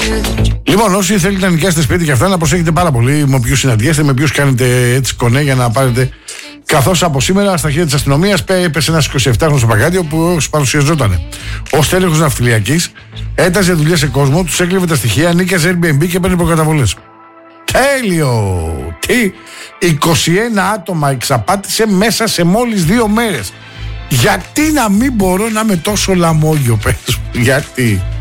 Λοιπόν, όσοι θέλετε να νοικιάσετε σπίτι και αυτά, να προσέχετε πάρα πολύ με ποιους συναντιέστε, με ποιους κάνετε έτσι κονέ για να πάρετε. Καθώς από σήμερα στα χέρια της αστυνομίας έπεσε ένας 27χρονος Παγκάτιο που παρουσιαζόταν ως τέλεχος ναυτιλιακής, έταζε δουλειές σε κόσμο, τους έκλεβε τα στοιχεία, νίκιαζε Airbnb και παίρνει προκαταβολές. Τέλειο! Τι! 21 άτομα εξαπάτησε μέσα σε μόλις 2 μέρες. Γιατί να μην μπορώ να είμαι τόσο λαμόγιο, πες μου, γιατί?